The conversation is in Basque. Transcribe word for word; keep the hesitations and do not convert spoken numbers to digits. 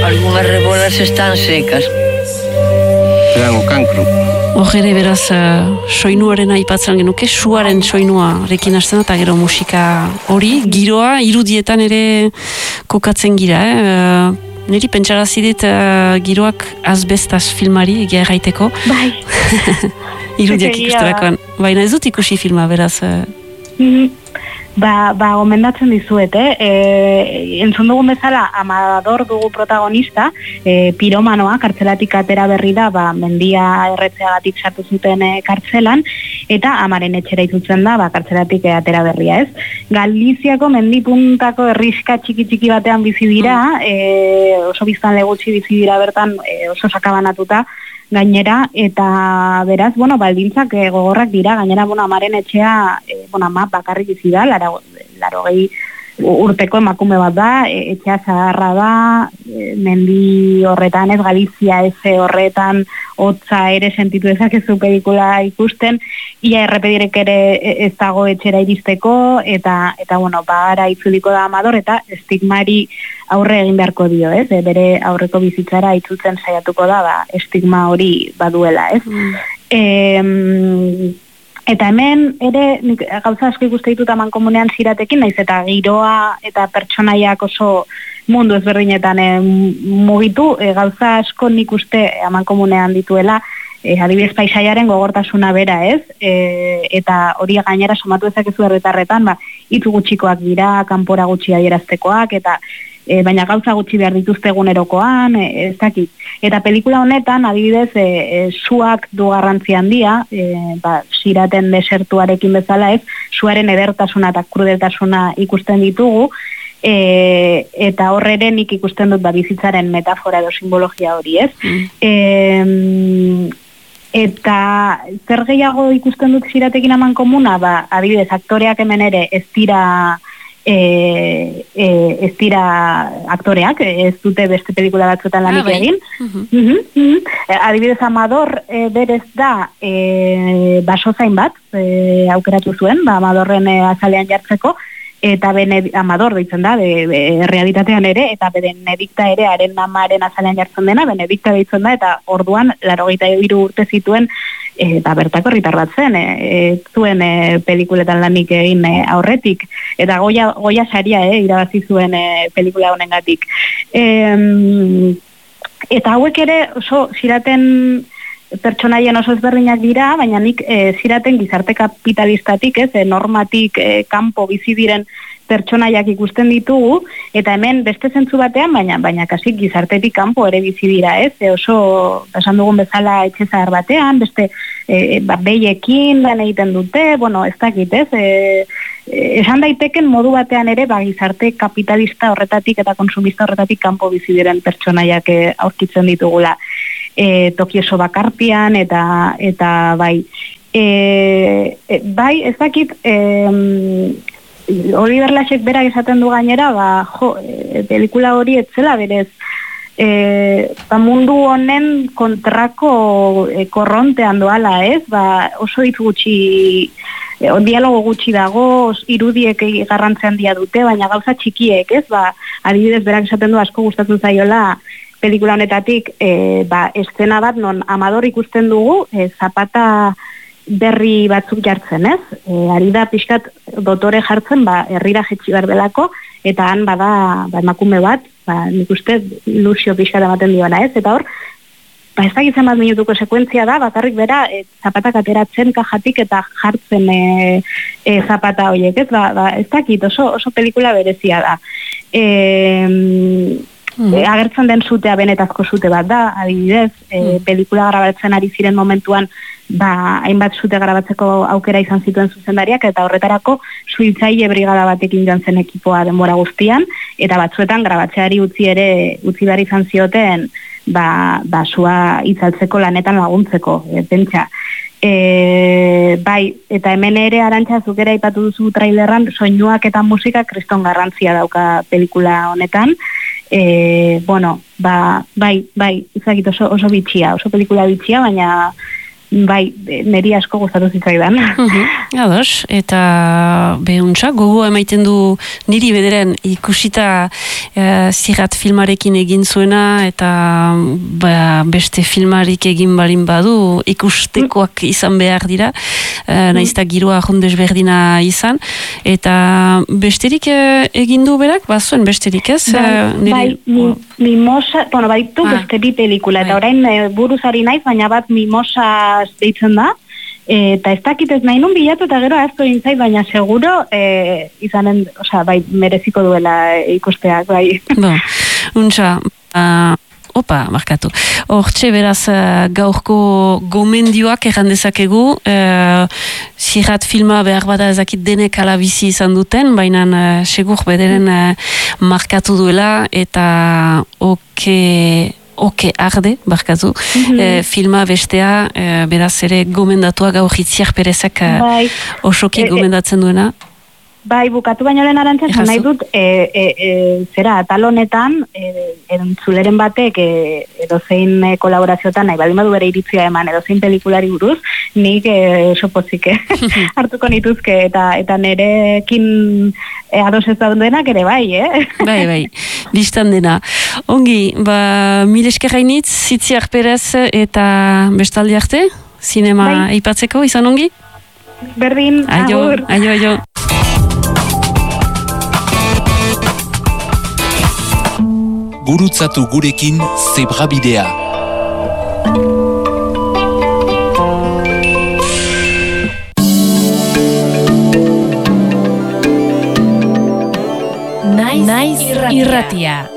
Algunas rebolas están secas. Tengo cancro. Hor ere beraz, uh, soinuaren aipatzen genuke, suaren soinua rekin hasten eta gero musika hori, giroa, irudietan ere kokatzen gira, eh? Uh, niri pentsarazidit uh, giroak azbestaz filmari, egia erraiteko. Bai. Irudiak ikusterakoan. Baina ez dut ikusi filma, beraz. Uh... Mm-hmm. Ba, ba, gomendatzen dizuet, eh? E, entzun dugun bezala, Amador dugu protagonista, e, piromanoa, kartzelatik atera berri da, ba, mendia erretzeagatik sartu zuten e, kartzelan, eta amaren etxera izutzen da, ba, kartzelatik e, atera berria, ez? Galiziako mendipuntako herriska txiki-txiki batean bizi dira, e, oso biztan legutsi bizi dira bertan, e, oso sakabanatuta, gainera, eta beraz, bueno, baldintzak e, gogorrak dira, gainera, bueno, amaren etxea, e, bueno, ama bakarrik bizi da, laro, laro gehi urteko emakume bat da, e, etxea zaharra da, e, mendi horretan, ez Galizia eze horretan, hotza ere sentitu dezakezu pelikula ikusten, ia errepedirek ere ez dago etxera iristeko, eta, eta bueno, bagara itzuliko da Amador, eta estigmari aurre egin beharko dio, ez? E, bere aurreko bizitzara itzultzen saiatuko da, ba, estigma hori baduela, ez? Mm. E, eta hemen ere nik gauza asko ikuste ditut amankomunean ziratekin, naiz eta giroa eta pertsonaiak oso mundu ezberdinetan e, mugitu, e, gauza asko nik uste amankomunean dituela, e, adibidez paisaiaren gogortasuna bera, ez? E, eta hori gainera somatu ezakezu herritarretan, ba, hitz gutxikoak dira, kanpora gutxi adieraztekoak, eta E, baina gauza gutxi behar dituzte egunerokoan, e, ez dakit. Eta pelikula honetan, adibidez, e, e, suak du garrantzi handia, e, ba, Siraten desertuarekin bezala ez, suaren edertasuna eta krudeltasuna ikusten ditugu, e, eta horre nik ikusten dut ba, bizitzaren metafora edo simbologia hori, ez? Mm. E, eta zer gehiago ikusten dut Siratekin aman komuna, ba, adibidez, aktoreak hemen ere ez dira... E, e, ez dira aktoreak, ez dute beste pelikula batzuetan lanik ah, egin. Uh-huh. Uh-huh, uh-huh. Adibidez Amador e, berez da e, basozain bat e, aukeratu zuen, ba, Amadorren e, azalean jartzeko, eta bene, Amador deitzen da, be, be, realitatean ere, eta Benedikta ere, haren amaren azalean jartzen dena, Benedikta deitzen da, eta orduan, laurogeita hiru urte zituen, eta bertako herritar bat zen, e, zuen e, pelikuletan lanik egin e, aurretik, eta goia, goia saria e, irabazi zuen e, pelikula honengatik. E, eta hauek ere oso Siraten pertsonaien oso ezberdinak dira, baina nik e, Siraten gizarte kapitalistatik, ez, e, normatik e, kanpo bizi diren pertsonaiak ikusten ditugu, eta hemen beste zentzu batean, baina baina kasik gizartetik kanpo ere bizi dira, ez? E oso, esan dugun bezala etxe zahar batean, beste e, ba, behiekin lan egiten dute, bueno, ez dakit, ez? E, esan daiteken modu batean ere, ba, gizarte kapitalista horretatik eta konsumista horretatik kanpo bizi diren pertsonaiak e, aurkitzen ditugula. E, toki oso bakartian, eta, eta bai, e, e, bai, ez dakit, e, Oliver Lasek berak esaten du gainera, ba, jo, e, pelikula hori etzela berez, e, ba, mundu honen kontrako e, korrontean doala, ez? Ba, oso hitz gutxi, e, dialogo gutxi dago, irudiek garrantzi handia dute, baina gauza txikiek, ez? Ba, adibidez berak esaten du asko gustatzen zaiola pelikula honetatik, e, ba, eszena bat non Amador ikusten dugu, e, zapata berri batzuk jartzen, ez? E, ari da pixkat dotore jartzen, ba, herrira jetxi barbelako, eta han bada ba, emakume bat, ba, nik uste ilusio pixkat ematen diona, ez? Eta hor, ba, ez dakitzen bat minutuko sekuentzia da, bakarrik bera, e, zapatak ateratzen kajatik eta jartzen e, e, zapata horiek, ez? Ba, ba, ez dakit, oso, oso pelikula berezia da. E, Mm. E, agertzen den zutea benetazko zute bat da, adibidez, e, mm. pelikula grabatzen ari ziren momentuan, ba, hainbat zute grabatzeko aukera izan zituen zuzendariak, eta horretarako suhiltzaile brigada batekin joan zen ekipoa denbora guztian, eta batzuetan grabatzeari utzi ere, utzi behar izan zioten, ba, ba sua itzaltzeko lanetan laguntzeko, e, pentsa. E, bai, eta hemen ere Arantxa zukera aipatu duzu trailerran, soinuak eta musika kriston garrantzia dauka pelikula honetan. E, bueno, ba, bai, bai, izakit oso, oso bitxia, oso pelikula bitxia, baina bai, niri asko gustatu zitzaidan. Mhm, ados, eta behuntza, gogoa emaiten du niri bederen ikusita e, zirat filmarekin egin zuena, eta ba, beste filmarik egin balin badu ikustekoak izan behar dira, e, naizta giroa jondez berdina izan, eta besterik e, egin du berak, bazuen besterik ez? Bai, e, niri, bai mi, Mimosa, bueno, baitu ah, beste bi pelikula, eta bai. orain e, buruzari naiz, baina bat Mimosa deitzen da, eta ez dakit ez nahi nun bilatu eta gero azko intzait, baina seguro e, izanen, osea, bai, mereziko duela ikusteak, bai. Bo, untxa, uh, opa, markatu. Hortxe beraz uh, gaurko gomendioak erran dezakegu, uh, zirat filma behar bada ezakit denek alabizi izan duten, baina uh, segur bederen uh, markatu duela, eta oke... Oke, arde, barkatu, mm-hmm. e, filma bestea, e, beraz ere gomendatua gaur Itziar Perezek bai. osoki e, gomendatzen duena. Bai, bukatu baino lehen arantzen, zan nahi dut, e, e, e, zera, atal honetan, e, entzuleren batek, e, edo zein e, kolaborazioetan, nahi baldin badu bere iritzia eman, edo zein pelikulari buruz, nik e, oso pozik hartuko nituzke, eta eta nerekin e, ados ez daudenak ere bai, eh? Bai, bai, biztan dena. Ongi, ba, mil esker hainitz, Itziar Perez eta bestaldi arte, zinema bai. Aipatzeko, izan ongi? Berdin, aio, agur. Aio, aio. Gurutzatu gurekin Zebrabidea. Naiz irratia.